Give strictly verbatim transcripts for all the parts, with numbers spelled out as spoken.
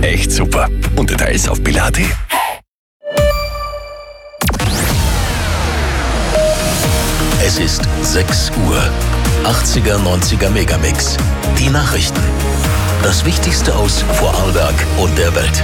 Echt super. Und Details auf Billa punkt at. Es ist sechs Uhr. achtziger, neunziger Megamix. Die Nachrichten. Das Wichtigste aus Vorarlberg und der Welt.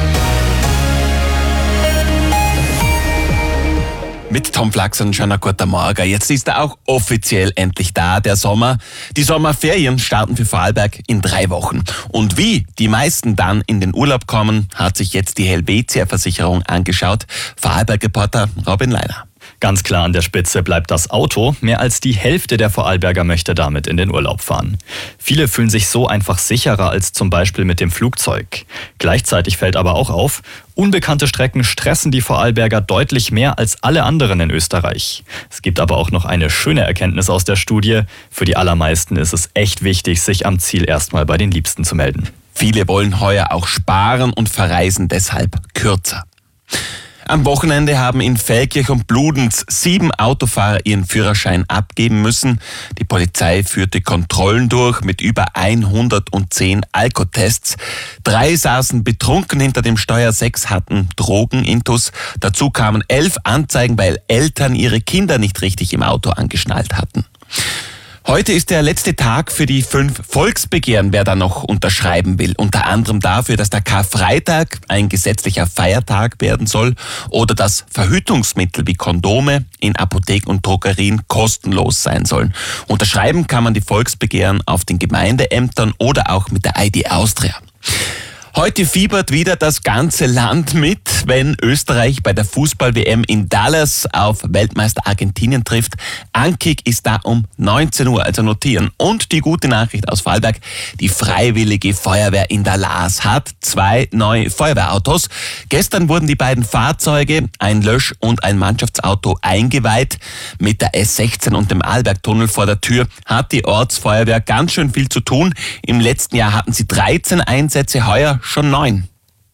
Mit Tom Flachs und schöner guten Morgen. Jetzt ist er auch offiziell endlich da, der Sommer. Die Sommerferien starten für Vorarlberg in drei Wochen. Und wie die meisten dann in den Urlaub kommen, hat sich jetzt die Helvetia-Versicherung angeschaut. Vorarlberg-Reporter Robin Leiner. Ganz klar an der Spitze bleibt das Auto. Mehr als die Hälfte der Vorarlberger möchte damit in den Urlaub fahren. Viele fühlen sich so einfach sicherer als zum Beispiel mit dem Flugzeug. Gleichzeitig fällt aber auch auf, unbekannte Strecken stressen die Vorarlberger deutlich mehr als alle anderen in Österreich. Es gibt aber auch noch eine schöne Erkenntnis aus der Studie. Für die allermeisten ist es echt wichtig, sich am Ziel erstmal bei den Liebsten zu melden. Viele wollen heuer auch sparen und verreisen deshalb kürzer. Am Wochenende haben in Feldkirch und Bludenz sieben Autofahrer ihren Führerschein abgeben müssen. Die Polizei führte Kontrollen durch mit über hundertzehn Alkotests. Drei saßen betrunken hinter dem Steuer, sechs hatten Drogenintus. Dazu kamen elf Anzeigen, weil Eltern ihre Kinder nicht richtig im Auto angeschnallt hatten. Heute ist der letzte Tag für die fünf Volksbegehren, wer da noch unterschreiben will. Unter anderem dafür, dass der Karfreitag ein gesetzlicher Feiertag werden soll oder dass Verhütungsmittel wie Kondome in Apotheken und Drogerien kostenlos sein sollen. Unterschreiben kann man die Volksbegehren auf den Gemeindeämtern oder auch mit der I D Austria. Heute fiebert wieder das ganze Land mit, wenn Österreich bei der Fußball-W M in Dallas auf Weltmeister Argentinien trifft. Ankick ist da um neunzehn Uhr, also notieren. Und die gute Nachricht aus Vorarlberg, die Freiwillige Feuerwehr in der Laas hat zwei neue Feuerwehrautos. Gestern wurden die beiden Fahrzeuge, ein Lösch- und ein Mannschaftsauto, eingeweiht. Mit der S sechzehn und dem Arlbergtunnel vor der Tür hat die Ortsfeuerwehr ganz schön viel zu tun. Im letzten Jahr hatten sie dreizehn Einsätze, heuer schon neun.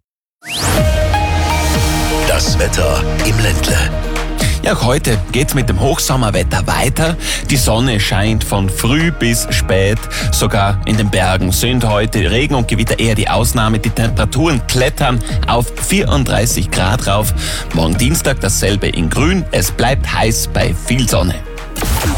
Das Wetter im Ländle. Ja, auch heute geht's mit dem Hochsommerwetter weiter. Die Sonne scheint von früh bis spät. Sogar in den Bergen sind heute Regen und Gewitter eher die Ausnahme. Die Temperaturen klettern auf vierunddreißig Grad rauf. Morgen Dienstag dasselbe in Grün. Es bleibt heiß bei viel Sonne.